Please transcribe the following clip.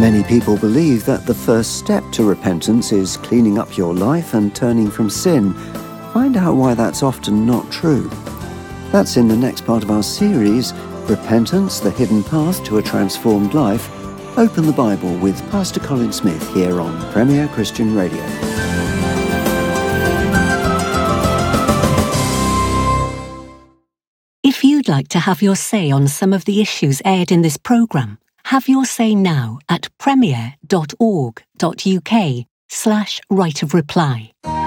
Many people believe that the first step to repentance is cleaning up your life and turning from sin. Find out why that's often not true. That's in the next part of our series, Repentance, the Hidden Path to a Transformed Life. Open the Bible with Pastor Colin Smith here on Premier Christian Radio. If you'd like to have your say on some of the issues aired in this programme, have your say now at premier.org.uk/right of reply.